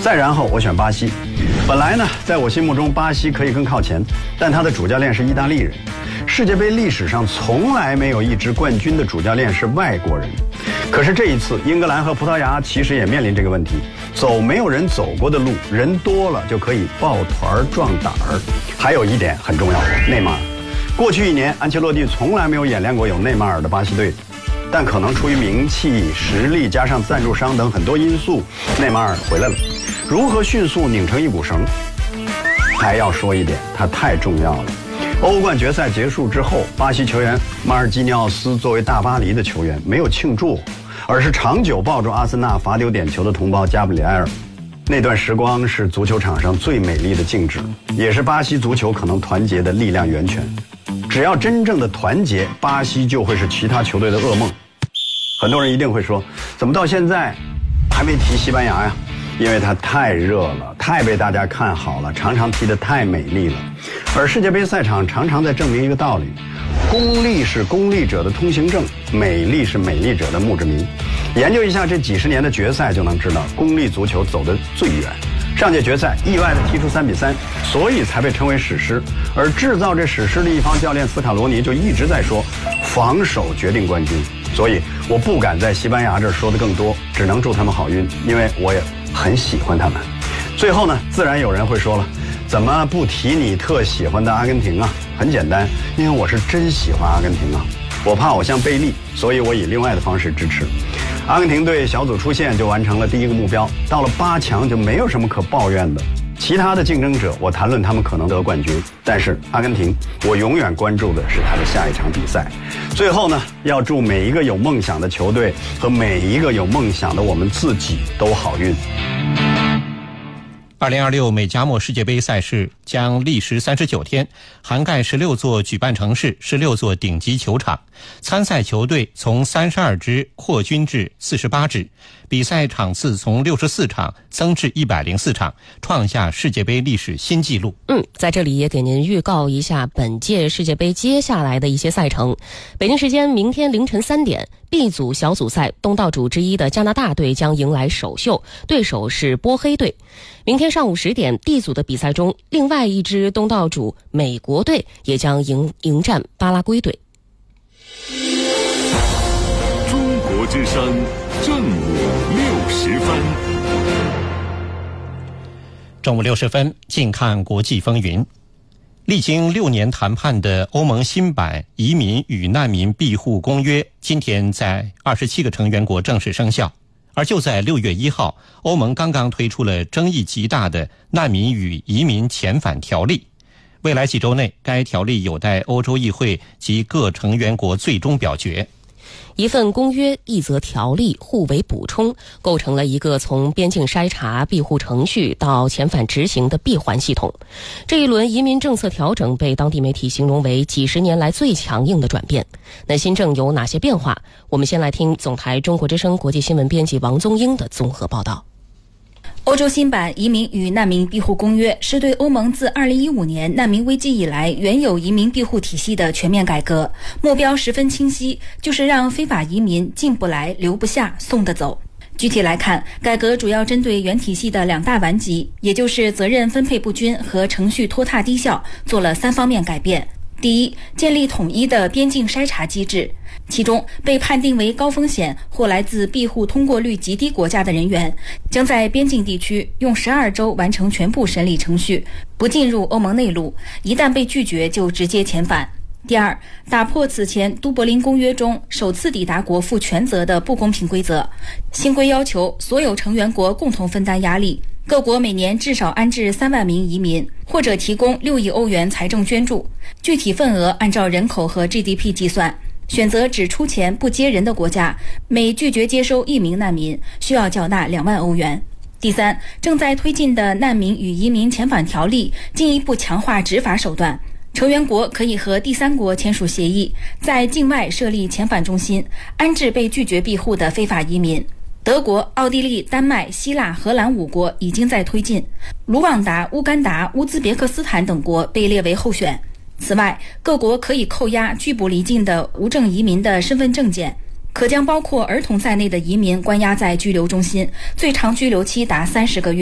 再然后我选巴西。本来呢，在我心目中巴西可以更靠前，但他的主教练是意大利人。世界杯历史上从来没有一支冠军的主教练是外国人。可是这一次，英格兰和葡萄牙其实也面临这个问题，走没有人走过的路，人多了就可以抱团壮胆儿。还有一点很重要，内马尔。过去1年，安切洛蒂从来没有演练过有内马尔的巴西队，但可能出于名气、实力加上赞助商等很多因素，内马尔回来了。如何迅速拧成一股绳？还要说一点，他太重要了。欧冠决赛结束之后，巴西球员马尔基尼奥斯作为大巴黎的球员没有庆祝，而是长久抱住阿森纳罚丢点球的同胞加布里埃尔。那段时光是足球场上最美丽的静止，也是巴西足球可能团结的力量源泉。只要真正的团结，巴西就会是其他球队的噩梦。很多人一定会说，怎么到现在还没提西班牙呀？因为它太热了，太被大家看好了，常常踢得太美丽了。而世界杯赛场常常在证明一个道理：功利是功利者的通行证，美丽是美丽者的墓志铭。研究一下这几十年的决赛，就能知道功利足球走得最远。上届决赛意外地踢出3比3，所以才被称为史诗。而制造这史诗的一方教练斯卡罗尼就一直在说，防守决定冠军。所以我不敢在西班牙这儿说的更多，只能祝他们好运，因为我也很喜欢他们。最后呢，自然有人会说了，怎么不提你特喜欢的阿根廷啊？很简单，因为我是真喜欢阿根廷啊。我怕我像贝利，所以我以另外的方式支持。阿根廷队小组出线就完成了第一个目标，到了8强就没有什么可抱怨的。其他的竞争者，我谈论他们可能得冠军，但是阿根廷，我永远关注的是他的下一场比赛。最后呢，要祝每一个有梦想的球队和每一个有梦想的我们自己都好运。 2026美加墨世界杯赛事将历时39天，涵盖16座举办城市、16座顶级球场。参赛球队从32支扩军至48支，比赛场次从64场增至104场，创下世界杯历史新纪录。 在这里也给您预告一下本届世界杯接下来的一些赛程。北京时间明天凌晨3点，B 组小组赛，东道主之一的加拿大队将迎来首秀，对手是波黑队。明天上午10点，D 组的比赛中，另外一支东道主美国队也将迎战巴拉圭队。 中国之声正午60分。 正午60分，近看国际风云。历经6年谈判的欧盟新版移民与难民庇护公约，今天在27个成员国正式生效。而就在6月1号，欧盟刚刚推出了争议极大的难民与移民遣返条例。未来几周内，该条例有待欧洲议会及各成员国最终表决。 一份公约，一则条例，互为补充，构成了一个从边境筛查、庇护程序到遣返执行的闭环系统。这一轮移民政策调整被当地媒体形容为几十年来最强硬的转变。那新政有哪些变化？我们先来听总台中国之声国际新闻编辑王宗英的综合报道。 欧洲新版移民与难民庇护公约是对欧盟自2015年难民危机以来原有移民庇护体系的全面改革，目标十分清晰，就是让非法移民进不来、留不下、送得走。具体来看，改革主要针对原体系的2大顽疾，也就是责任分配不均和程序拖沓低效，做了3方面改变。第一，建立统一的边境筛查机制，其中被判定为高风险或来自庇护通过率极低国家的人员，将在边境地区用12周完成全部审理程序，不进入欧盟内陆，一旦被拒绝就直接遣返。第二，打破此前都柏林公约中首次抵达国负全责的不公平规则，新规要求所有成员国共同分担压力，各国每年至少安置3万名移民，或者提供6亿欧元财政捐助，具体份额按照人口和 GDP 计算。选择只出钱不接人的国家，每拒绝接收1名难民，需要缴纳2万欧元。第三，正在推进的难民与移民遣返条例进一步强化执法手段，成员国可以和第三国签署协议，在境外设立遣返中心，安置被拒绝庇护的非法移民。德国、奥地利、丹麦、希腊、荷兰5国已经在推进，卢旺达、乌干达、乌兹别克斯坦等国被列为候选。此外，各国可以扣押拒捕离境的无证移民的身份证件，可将包括儿童在内的移民关押在拘留中心，最长拘留期达30个月。